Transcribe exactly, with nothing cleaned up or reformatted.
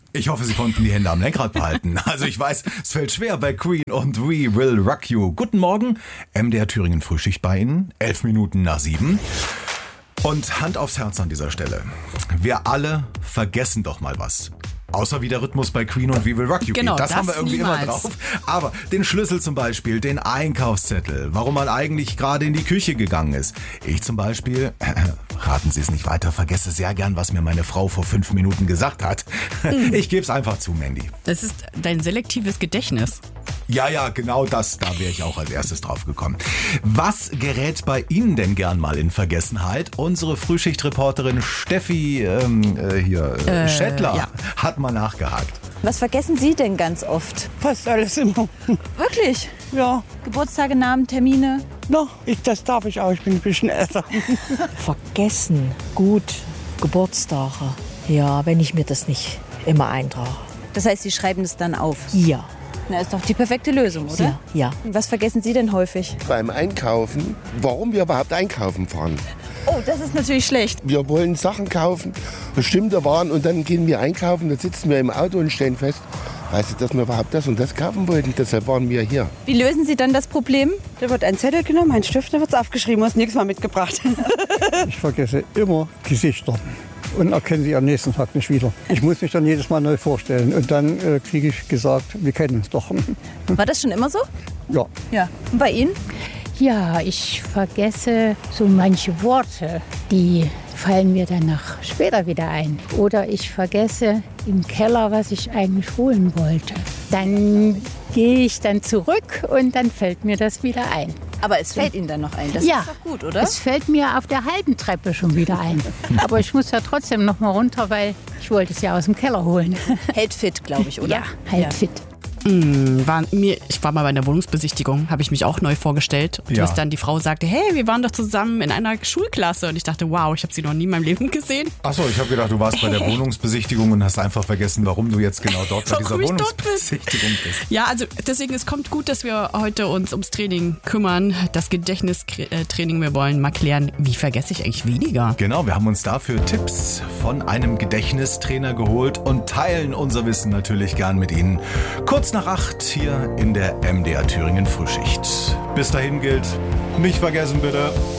Ich hoffe, Sie konnten die Hände am Lenkrad behalten. Also ich weiß, es fällt schwer bei Queen und We Will Rock You. Guten Morgen, M D R Thüringen Frühschicht bei Ihnen, elf Minuten nach sieben. Und Hand aufs Herz an dieser Stelle. Wir alle vergessen doch mal was. Außer wie der Rhythmus bei Queen und We Will Rock You genau, geht. Das, das haben wir irgendwie niemals. immer drauf. Aber den Schlüssel zum Beispiel, den Einkaufszettel, warum man eigentlich gerade in die Küche gegangen ist. Ich zum Beispiel, äh, raten Sie es nicht weiter, vergesse sehr gern, was mir meine Frau vor fünf Minuten gesagt hat. Mhm. Ich gebe es einfach zu, Mandy. Das ist dein selektives Gedächtnis. Ja, ja, genau das. Da wäre ich auch als erstes drauf gekommen. Was gerät bei Ihnen denn gern mal in Vergessenheit? Unsere Frühschichtreporterin Steffi ähm, äh, hier, äh, äh, Schettler ja. hat mal nachgehakt. Was vergessen Sie denn ganz oft? Fast alles immer. Wirklich? Ja. Geburtstage, Namen, Termine? No, ich, das darf ich auch. Ich bin ein bisschen älter. Vergessen. Gut. Geburtstage. Ja, wenn ich mir das nicht immer eintrage. Das heißt, Sie schreiben es dann auf? Ja. Na, ist doch die perfekte Lösung, oder? Ja, ja. Was vergessen Sie denn häufig? Beim Einkaufen, warum wir überhaupt einkaufen fahren. Oh, das ist natürlich schlecht. Wir wollen Sachen kaufen, bestimmte Waren, und dann gehen wir einkaufen, dann sitzen wir im Auto und stellen fest, weißt du, dass wir überhaupt das und das kaufen wollten, deshalb waren wir hier. Wie lösen Sie dann das Problem? Da wird ein Zettel genommen, ein Stift, da wird es aufgeschrieben, hast nichts mal mitgebracht. Ich vergesse immer Gesichter und erkenne sie am nächsten Tag nicht wieder. Ich muss mich dann jedes Mal neu vorstellen und dann äh, kriege ich gesagt, wir kennen uns doch. War das schon immer so? Ja. Ja. Und bei Ihnen? Ja, ich vergesse so manche Worte, die fallen mir danach später wieder ein. Oder ich vergesse im Keller, was ich eigentlich holen wollte. Dann gehe ich dann zurück und dann fällt mir das wieder ein. Aber es fällt Ihnen dann noch ein, das ja, ist doch gut, oder? Es fällt mir auf der halben Treppe schon wieder ein. Aber ich muss ja trotzdem noch mal runter, weil ich wollte es ja aus dem Keller holen. Hält fit, glaube ich, oder? Ja, hält ja. fit. Mm, war mir, ich war mal bei einer Wohnungsbesichtigung, habe ich mich auch neu vorgestellt. Und ja. bis dann die Frau sagte, hey, wir waren doch zusammen in einer Schulklasse. Und ich dachte, wow, ich habe sie noch nie in meinem Leben gesehen. Achso, ich habe gedacht, du warst bei der Wohnungsbesichtigung und hast einfach vergessen, warum du jetzt genau dort bei dieser Wohnungsbesichtigung bist. Ja, also deswegen, es kommt gut, dass wir heute uns ums Training kümmern. Das Gedächtnistraining, wir wollen mal klären, wie vergesse ich eigentlich weniger? Genau, wir haben uns dafür Tipps von einem Gedächtnistrainer geholt und teilen unser Wissen natürlich gern mit Ihnen. Kurz nach acht hier in der M D R Thüringen Frühschicht. Bis dahin gilt, nicht vergessen bitte.